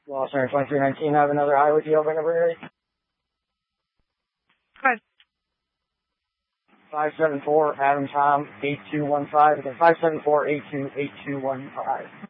Lost Center 2319, I have another highway deal whenever you're ready. 574 Adam Tom 8215. Again, 574-82-8215.